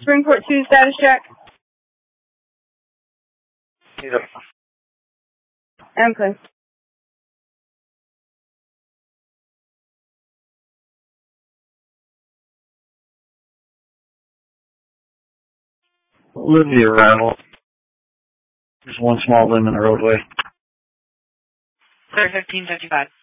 Springport 2 status check. Yep. Okay. Olivia arrival. There's one small limb in the roadway. Clear 1555.